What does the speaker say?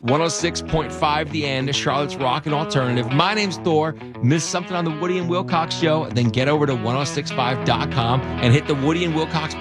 106.5 The End, Charlotte's Rockin' Alternative. My name's Thor. Miss something on the Woody and Wilcox show? Then get over to 1065.com and hit the Woody and Wilcox